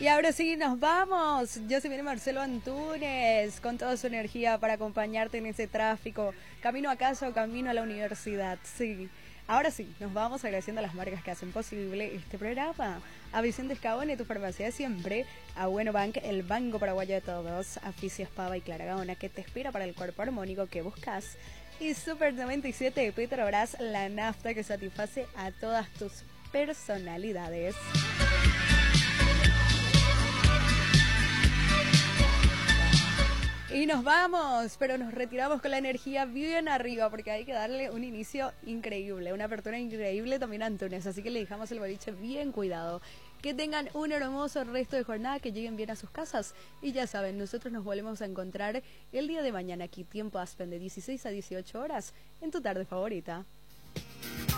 ahora sí, nos vamos. Ya se viene Marcelo Antunes con toda su energía para acompañarte en ese tráfico. Camino a casa o camino a la universidad. Sí. Ahora sí, nos vamos agradeciendo a las marcas que hacen posible este programa. A Vicente Escabone, tu farmacia de siempre. A Bueno Bank, el banco paraguayo de todos. A Fisios Pava y Clara Gaona, que te espera para el cuerpo armónico que buscas. Y Super 97 de Petrobras, la nafta que satisface a todas tus personalidades. Y nos vamos, pero nos retiramos con la energía bien arriba porque hay que darle un inicio increíble, una apertura increíble también a Antunes, así que le dejamos el boliche bien cuidado. Que tengan un hermoso resto de jornada, que lleguen bien a sus casas y ya saben, nosotros nos volvemos a encontrar el día de mañana aquí, tiempo Aspen de 16 a 18 horas, en tu tarde favorita.